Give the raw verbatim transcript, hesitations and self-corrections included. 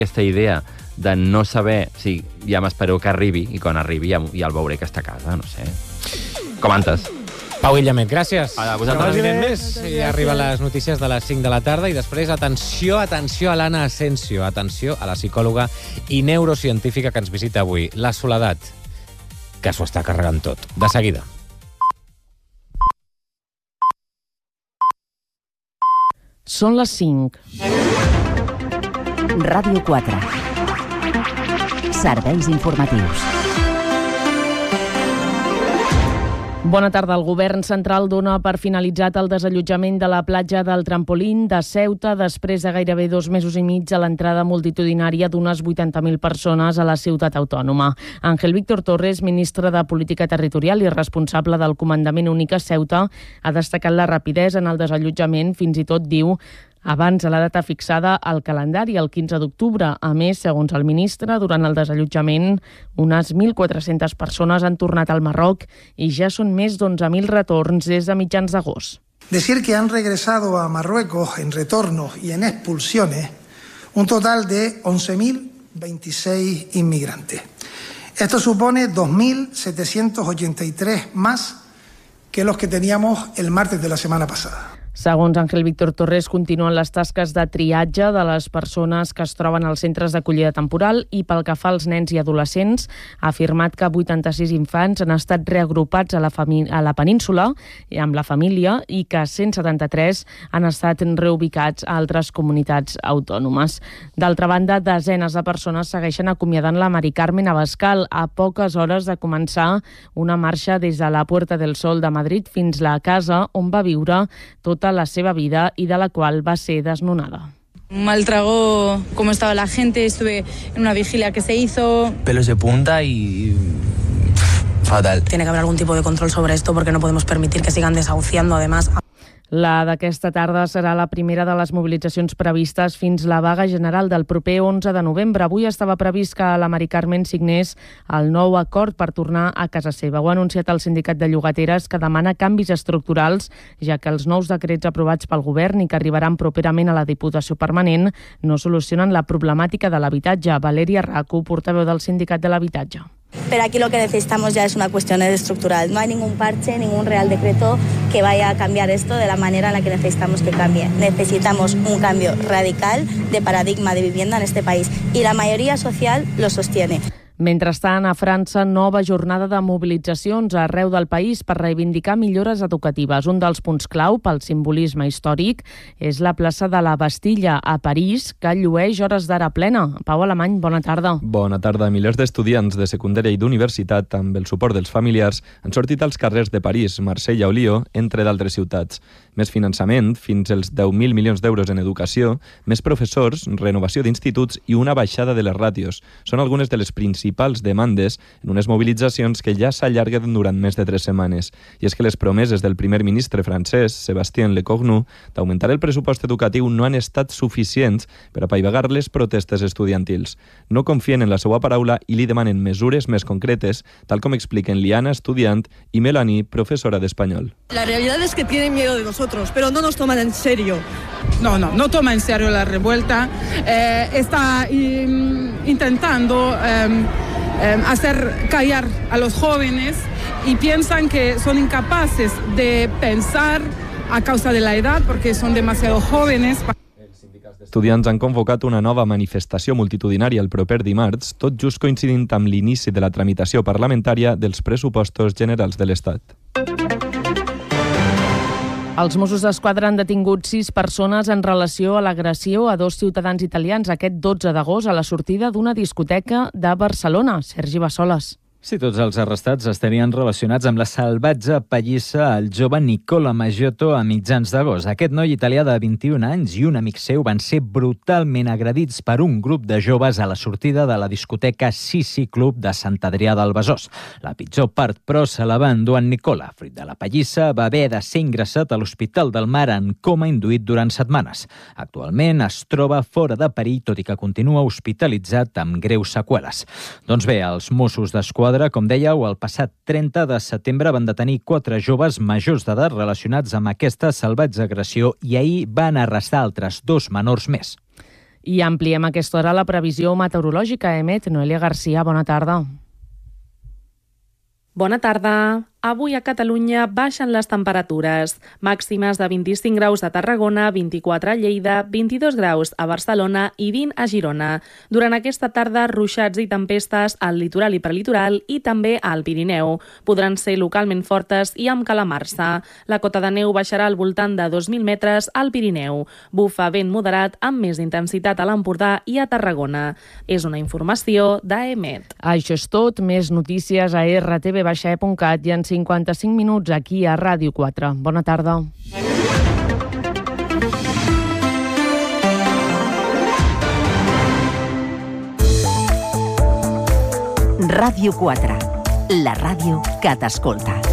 aquesta idea de no saber si ja m'espero que arribi i quan arribi ja, ja el veuré que està a casa, no sé. Comentes. Pau Guillemet, gràcies. A vosaltres. No més. I arriben les notícies de les cinc de la tarda i després, atenció, atenció a l'Anna Asensio, atenció a la psicòloga i neurocientífica que ens visita avui, la Soledat, que s'ho està carregant tot. De seguida. Són les cinc. Ràdio quatre. Serveis informatius. Bona tarda. El govern central dona per finalitzat el desallotjament de la platja del Trampolín de Ceuta després de gairebé dos mesos i mig a l'entrada multitudinària d'unes vuitanta mil persones a la ciutat autònoma. Ángel Víctor Torres, ministre de Política Territorial i responsable del Comandament Únic a Ceuta, ha destacat la rapidesa en el desallotjament, fins i tot diu abans de la data fixada al calendari, el quinze d'octubre. A més, segons el ministre, durant el desallotjament, unes mil quatre-centes persones han tornat al Marroc i ja són més d'onze mil retorns des de mitjans d'agost. Decir que han regresado a Marruecos en retornos y en expulsiones un total de once mil veintiséis inmigrantes. Esto supone dos mil setecientos ochenta y tres más que los que teníamos el martes de la semana pasada. Segons Ángel Víctor Torres, continuen les tasques de triatge de les persones que es troben als centres d'acollida temporal i pel que fa als nens i adolescents ha afirmat que vuitanta-sis infants han estat reagrupats a la, a la península amb la família i que cent setanta-tres han estat reubicats a altres comunitats autònomes. D'altra banda, desenes de persones segueixen acomiadant la Mari Carmen Abascal a poques hores de començar una marxa des de la Puerta del Sol de Madrid fins la casa on va viure tot la seva vida y de la cual va ser desnonada. Mal tragó cómo estaba la gente, estuve en una vigilia que se hizo. Pelos de punta y fatal. Tiene que haber algún tipo de control sobre esto porque no podemos permitir que sigan desahuciando además. La d'aquesta tarda serà la primera de les mobilitzacions previstes fins la vaga general del proper onze de novembre. Avui estava previst que la Mari Carmen signés el nou acord per tornar a casa seva. Ho ha anunciat el sindicat de llogateres, que demana canvis estructurals, ja que els nous decrets aprovats pel govern i que arribaran properament a la Diputació Permanent no solucionen la problemàtica de l'habitatge. Valeria Raco, portaveu del sindicat de l'habitatge. Pero aquí lo que necesitamos ya es una cuestión estructural. No hay ningún parche, ningún real decreto que vaya a cambiar esto de la manera en la que necesitamos que cambie. Necesitamos un cambio radical de paradigma de vivienda en este país y la mayoría social lo sostiene. Mentrestant, a França, nova jornada de mobilitzacions arreu del país per reivindicar millores educatives. Un dels punts clau pel simbolisme històric és la plaça de la Bastilla, a París, que llueix hores d'ara plena. Pau Alemany, bona tarda. Bona tarda. Milers d'estudiants de secundària i d'universitat, amb el suport dels familiars, han sortit als carrers de París, Marsella o Lió, entre d'altres ciutats. Més finançament, fins als deu mil milions d'euros en educació, més professors, renovació d'instituts i una baixada de les ràtios. Són algunes de les principals demandes en unes mobilitzacions que ja s'allarguen durant més de tres setmanes. I és que les promeses del primer ministre francès, Sébastien Lecornu, d'augmentar el pressupost educatiu no han estat suficients per apaivagar les protestes estudiantils. No confien en la seva paraula i li demanen mesures més concretes, tal com expliquen Liana, estudiant, i Melanie, professora d'espanyol. La realidad es que tienen miedo de nosotros, pero no nos toman en serio. No, no, no toma en serio la revuelta. Eh, está in, intentando eh, eh, hacer callar a los jóvenes y piensan que son incapaces de pensar a causa de la edad porque son demasiado jóvenes. Estudiants han convocat una nova manifestació multitudinària el proper dimarts, tot just coincidint amb l'inici de la tramitació parlamentària dels pressupostos generals de l'Estat. Els Mossos d'Esquadra han detingut sis persones en relació a l'agressió a dos ciutadans italians aquest dotze d'agost a la sortida d'una discoteca de Barcelona. Sergi Bassoles. Sí, tots els arrestats estarien relacionats amb la salvatge pallissa al jove Nicola Maggiotto a mitjans d'agost. Aquest noi italià de vint-i-un anys i un amic seu van ser brutalment agredits per un grup de joves a la sortida de la discoteca Sisi Club de Sant Adrià del Besòs. La pitjor part, però, se la va endur en Nicola. Fruit de la pallissa, va haver de ser ingressat a l'Hospital del Mar en coma induït durant setmanes. Actualment es troba fora de perill, tot i que continua hospitalitzat amb greus seqüeles. Doncs bé, els Mossos d'Esquadra, com dèieu, el passat trenta de setembre van detenir quatre joves majors d'edat relacionats amb aquesta salvatge agressió i ahir van arrestar altres dos menors més. I ampliem a aquesta hora la previsió meteorològica. Emet, Noelia Garcia, bona tarda. Bona tarda. Avui a Catalunya baixen les temperatures. Màximes de vint-i-cinc graus a Tarragona, vint-i-quatre a Lleida, vint-i-dos graus a Barcelona i vint a Girona. Durant aquesta tarda, ruixats i tempestes al litoral i prelitoral i també al Pirineu. Podran ser localment fortes i amb calamarsa. La cota de neu baixarà al voltant de dos mil metres al Pirineu. Bufa vent moderat amb més intensitat a l'Empordà i a Tarragona. És una informació d'Emet. Això és tot. Més notícies a erre te ve baixa e punt cat i en cinquanta-cinc minuts aquí a Ràdio quatre. Bona tarda. Ràdio quatre, la ràdio que t'escolta.